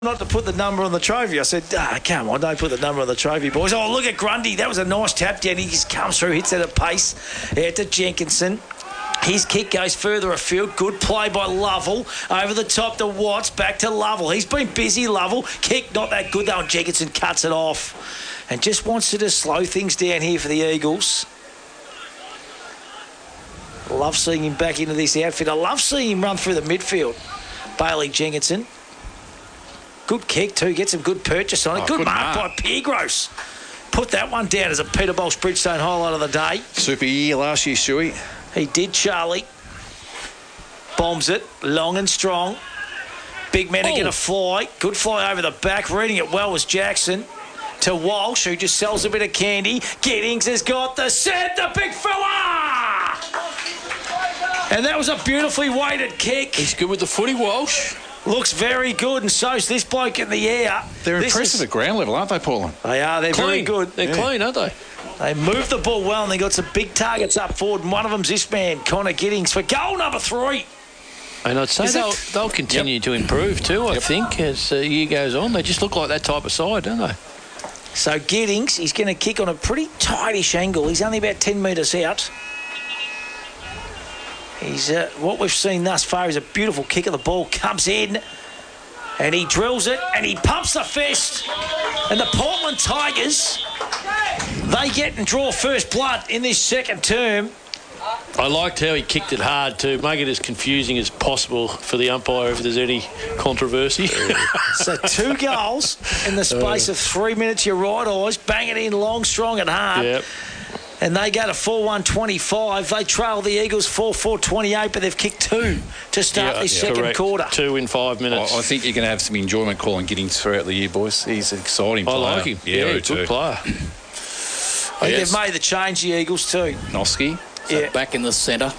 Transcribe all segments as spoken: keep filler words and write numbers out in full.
Not to put the number on the trophy. I said, ah, come on, don't put the number on the trophy, boys. Oh, look at Grundy. That was a nice tap down. He just comes through, hits at a pace. Out to Jenkinson. His kick goes further afield. Good play by Lovell. Over the top to Watts. Back to Lovell. He's been busy, Lovell. Kick not that good, though. Jenkinson cuts it off. And just wants to just slow things down here for the Eagles. Love seeing him back into this outfit. I love seeing him run through the midfield. Bailey Jenkinson. Good kick too, gets some good purchase on it. Oh, good, good mark, mark by Piergross. Put that one down as a Peter Bols Bridgestone highlight of the day. Super year last year, Shuey. He did, Charlie. Bombs it, long and strong. Big man oh. to get a fly. Good fly over the back. Reading it well was Jackson. To Walsh, who just sells a bit of candy. Giddings has got the set, the big fella! And that was a beautifully weighted kick. He's good with the footy, Walsh. Looks very good, and so's this bloke in the air. They're this impressive is... at ground level, aren't they, Paulin? They are. They're clean. very good. They're yeah. clean, aren't they? They move the ball well, and they got some big targets up forward, and one of them's this man, Connor Giddings, for goal number three. And I'd say they'll, they'll continue yep. to improve too, I yep. think, as the year goes on. They just look like that type of side, don't they? So Giddings, he's going to kick on a pretty tightish angle. He's only about ten metres out. He's uh, what we've seen thus far is a beautiful kick of the ball. Comes in. And he drills it, and he pumps the fist. And the Portland Tigers, they get and draw first blood in this second term. I liked how he kicked it hard too. Make it as confusing as possible for the umpire if there's any controversy. So two goals in the space of three minutes. You're right, Oz. Bang it in long, strong and hard. Yep. And they go to four one twenty-five. They trail the Eagles four four twenty-eight, but they've kicked two to start yeah, this yeah. second Correct. quarter. Two in five minutes. I, I think you're going to have some enjoyment calling Giddings throughout the year, boys. He's an exciting player. I like him. Yeah, yeah good too. player. I think yes. they've made the change, the Eagles, too. Noski. So yeah. back in the centre.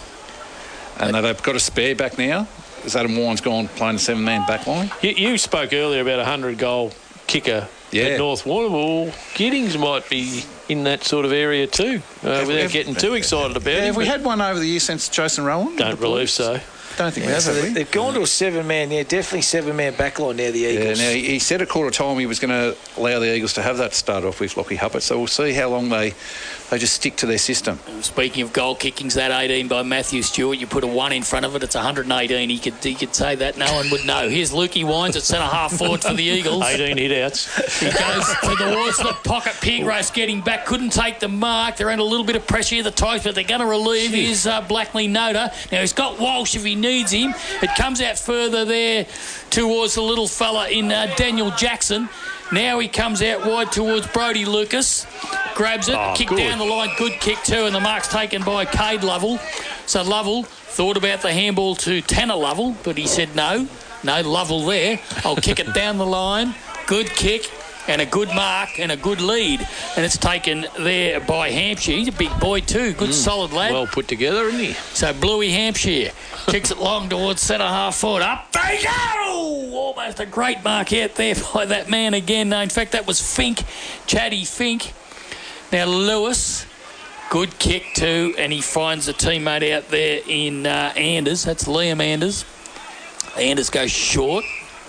And they've got a spare back now. As Adam Warren's gone playing a seven-man back line. You, you spoke earlier about a hundred-goal kicker yeah. at North Warrnambool. Giddings might be in that sort of area too, uh, without have, getting too excited about yeah, it. Have we had one over the years since Jason Rowan? Don't believe so. Don't think yeah, we have, so have we? They've gone to a seven-man, yeah, definitely seven-man backline now, the Eagles. Yeah, now he said at quarter time he was going to allow the Eagles to have that start off with Lockie Huppert, so we'll see how long they they just stick to their system. Speaking of goal kickings, that eighteen by Matthew Stewart, you put a one in front of it, it's one hundred eighteen. He could he could say that, no one would know. Here's Lukey Wines at centre half forward for the Eagles. eighteen hit-outs. He goes towards the pocket. Piergross getting back, couldn't take the mark. They're under a little bit of pressure here, the Tigers, but they're going to relieve his uh, Blackley Noda. Now he's got Walsh if he needs him. It comes out further there towards the little fella in uh, Daniel Jackson. Now he comes out wide towards Brody Lucas. Grabs it, oh, kick good. down the line, good kick too, and the mark's taken by Cade Lovell. So Lovell thought about the handball to Tanner Lovell, but he said no, no Lovell there. I'll kick it down the line. Good kick. And a good mark and a good lead. And it's taken there by Hampshire. He's a big boy too. Good mm. solid lad. Well put together, isn't he? So Bluey Hampshire kicks it long towards centre half forward. Up they go! Almost a great mark out there by that man again. No, in fact, that was Fink. Chatty Fink. Now Lewis. Good kick too. And he finds a teammate out there in uh, Anders. That's Liam Anders. Anders goes short.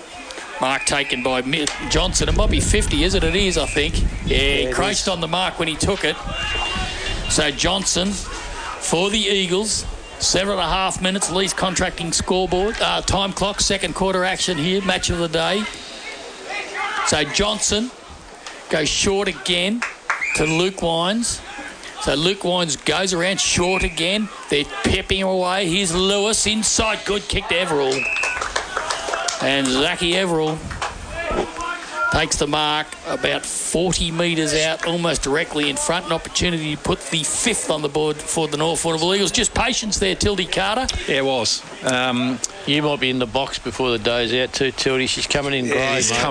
Mark taken by Johnson. It might be fifty, is it? It is, I think. Yeah, he yeah, crouched on the mark when he took it. So Johnson for the Eagles. Seven and a half minutes, least contracting scoreboard. Uh, time clock, second quarter action here. Match of the day. So Johnson goes short again to Luke Wines. So Luke Wines goes around short again. They're pepping away. Here's Lewis inside. Good kick to Everall. And Zachy Everall takes the mark about forty metres out, almost directly in front. An opportunity to put the fifth on the board for the North Warrnambool Eagles. Just patience there, Tildy Carter. Yeah, it was. Um, you might be in the box before the day's out too, Tildy. She's coming in yeah, great.